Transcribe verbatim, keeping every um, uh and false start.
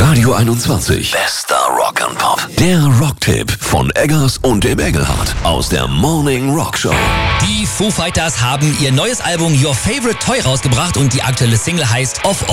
Radio einundzwanzig. Bester Rock and Pop. Der Rocktipp von Eggers und dem Engelhardt aus der Morning Rock Show. Die Foo Fighters haben ihr neues Album Your Favorite Toy rausgebracht und die aktuelle Single heißt Of